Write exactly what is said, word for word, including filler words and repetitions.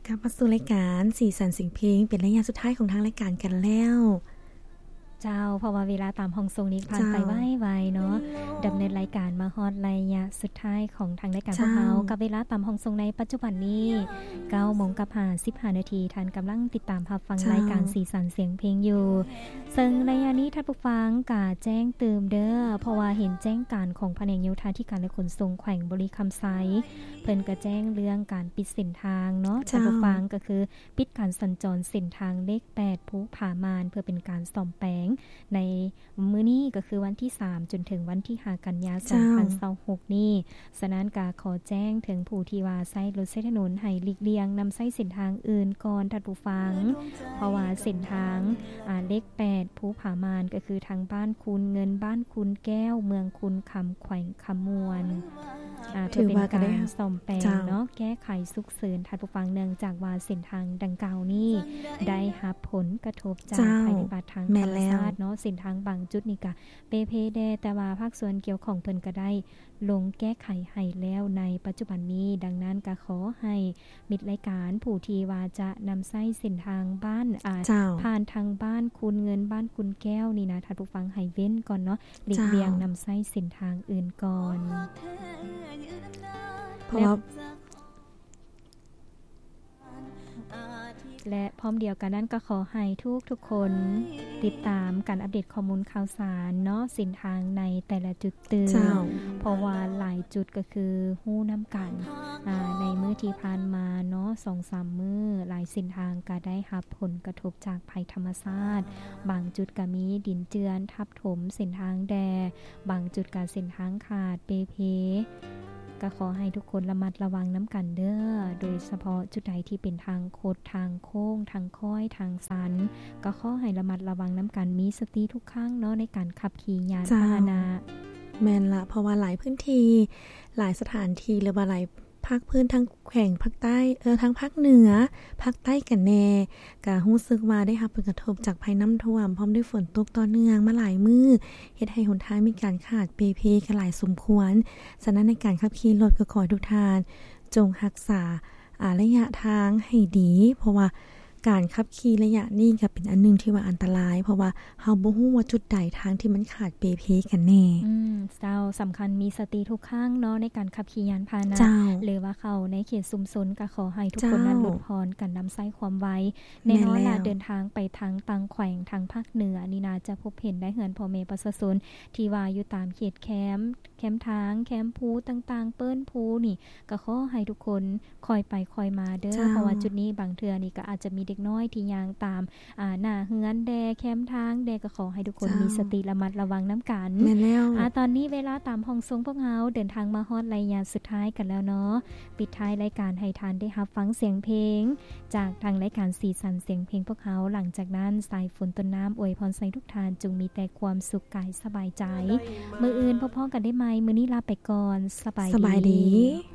กลับมาสู่รายการสีสันเสียงเพลงเป็นระยะสุดท้ายของทางรายการกันแล้วเจ้าเพราะว่าเวลาตามห้องทรงนี้ผ่านไปไวๆเนาะดำเนินรายการมาฮอดระยะสุดท้ายของทางรายการพวกเรากับเวลาตามห้องทรงในปัจจุบันนี้ เก้าโมงกับห้าสิบห้านาทีท่านกำลังติดตามรับฟังรายการสีสันเสียงเพลงอยู่ซึ่งระยะนี้ท่านผู้ฟังกะแจ้งเติมเด้อเพราะว่าเห็นแจ้งการของแผนกโยธาธิการและขนส่งแขวงบริคำไซเพิ่นก็แจ้งเรื่องการปิดเส้นทางเนาะท่านผู้ฟังก็คือปิดการสัญจรเส้นทางเลขแปดภูผามานเพื่อเป็นการซ่อมแปลงในมื้อนี้ก็คือวันที่สามจนถึงวันที่ห้ากันยายนสองพันยี่สิบหกนี้ฉะนั้นก็ขอแจ้งถึงผู้ที่ว่าใช้รถใช้ถนนให้หลีกเลี่ยงนำใช้เส้นทางอื่นก่อนท่านผู้ฟังเพราะว่าเส้นทางอ่าเลขแปดภูผามานก็คือทางบ้านคุณเงินบ้านคุณแก้วเมืองคุณคำแขวงขมวนอ่าถือว่าการซ่อมแปลงเนาะแก้ไขสุกเสริญท่านผู้ฟังเนื่องจากว่าเส้นทางดังกล่าวนี้ได้รับผลกระทบจากภัยพิบัติทางธรรมชาติเนาะเส้นทางบางจุดนี่ก็เปเพแดแต่ว่าภาคส่วนเกี่ยวของเพิ่นก็ได้ลงแก้ไขให้แล้วในปัจจุบันนี้ดังนั้นก็ขอให้มิตรรายการผู้ที่ว่าจะนำใช้เส้นทางบ้านอ่าผ่านทางบ้านคุณเงินบ้านคุณแก้วนี่นะท่านผู้ฟังให้เว้นก่อนเนาะหลีกเลี่ยงนำใช้เส้นทางอื่นก่อนเพราะว่าและพร้อมเดียวกันนั้นก็ขอให้ทุกทุกคนติดตามการอัปเดตข้อมูลข่าวสารเนาะเส้นทางในแต่ละจุดตื่นเพราะว่าหลายจุดก็คือฮู้น้ำกันในมื้อที่ผ่านมาเนาะ สองสาม มื้อหลายเส้นทางก็ได้รับผลกระทบจากภัยธรรมชาติบางจุดก็มีดินเจือนทับถมเส้นทางแดบางจุดก็เส้นทางขาดเปเพก็ขอให้ทุกคนระมัดระวังน้ำกันเด้อโดยเฉพาะจุดใดที่เป็นทางโคดทางโค้งทางค่อยทางสันก็ขอให้ระมัดระวังน้ำกันมีสติทุกครั้งเนาะในการขับขี่ยานพาหนะแม่นละเพราะว่าหลายพื้นที่หลายสถานที่หรือว่าหลายภาคพื้นทางแขวงภาคใต้เออทางภาคเหนือภาคใต้กันแน่ก็รู้สึกว่าได้รับผลกระทบจากภัยน้ำท่วมพร้อมด้วยฝนตกต่อเนื่องมาหลายมื้อเฮ็ดให้หนทางมีการขาดเปเพกันหลายสมควรฉะนั้นในการขับขี่รถก็ขอทุกท่านจงรักษาอ่าระยะทางให้ดีเพราะว่าการขับขี่ระยะนี้ก็เป็นอันนึงที่ว่าอันตรายเพราะว่าเฮาบ่ฮู้ว่าจุดใดทางที่มันขาดเปเพกันแน่อืมเจ้าสำคัญมีสติทุกครั้งเนาะในการขับขี่ยานพาหนะหรือว่าเข้าในเขตชุมชนก็ขอให้ทุกคนนั้นลดพรกันนำใช้ความไวแน่นอนล่ะเดินทางไปทางต่างแขวงทางภาคเหนือนี่น่าจะพบเห็นได้เฮือนพ่อแม่ประชาชนที่ว่าอยู่ตามเขตแคมป์แคมป์ทางแคมป์ภูต่างๆเปิ้นภูนี่ก็ขอให้ทุกคนคอยไปคอยมาเด้อเพราะว่าจุดนี้บางเทื่อนี่ก็อาจจะมีเด็กน้อยที่ย่างตามอ่าหน้าเฮือนแดแคมป์ทางแดก็ขอให้ทุกคนมีสติระมัดระวังน้ำกันแม่นแล้วอ่าตอนนี้เวลาตามห้องทรงพวกเฮาเดินทางมาฮอดระยะสุดท้ายกันแล้วเนาะปิดท้ายรายการให้ทานได้รับฟังเสียงเพลงจากทางรายการสีสันเสียงเพลงพวกเฮาหลังจากนั้นสายฝนต้นน้ำอวยพรใส่ทุกทานจงมีแต่ความสุขกายสบายใจมื้ออื่นพบๆกันได้ไหมมื้อนี้ลาไปก่อนสบายดี